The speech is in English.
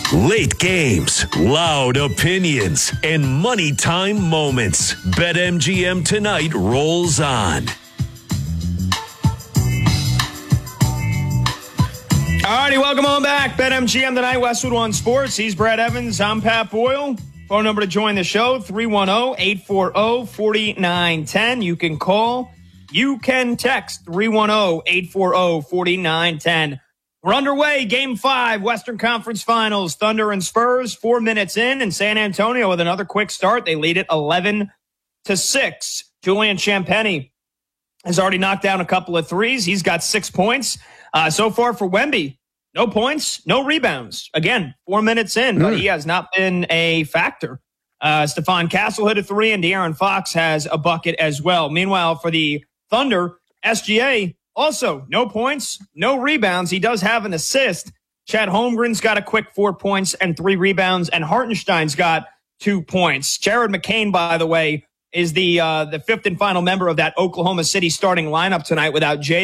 Late games, loud opinions, and money time moments. BetMGM tonight rolls on. Alrighty, welcome on back. BetMGM tonight, Westwood One Sports. He's Brad Evans. I'm Pat Boyle. Phone number to join the show, 310-840-4910. You can call. You can text 310-840-4910. We're underway. Game 5, Western Conference Finals. Thunder and Spurs, 4 minutes in, and San Antonio with another quick start. They lead it 11-6. Julian Champagnie has already knocked down a couple of threes. He's got 6 points. So far for Wemby, no points, no rebounds. Again, 4 minutes in, but he has not been a factor. Stephon Castle hit a three, and De'Aaron Fox has a bucket as well. Meanwhile, for the Thunder, SGA, also no points, no rebounds. He does have an assist. Chad Holmgren's got a quick 4 points and 3 rebounds, and Hartenstein's got 2 points. Jared McCain, by the way, is the fifth and final member of that Oklahoma City starting lineup tonight without Jay.